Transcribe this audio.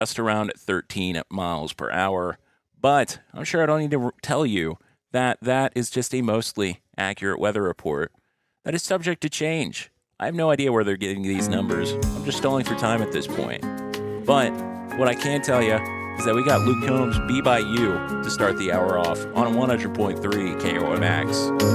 just around 13 miles per hour. But I'm sure I don't need to tell you that that is just a mostly accurate weather report that is subject to change. I have no idea where they're getting these numbers. I'm just stalling for time at this point. But what I can tell you is that we got Luke Combs, Be By You, to start the hour off on 100.3 KOMX.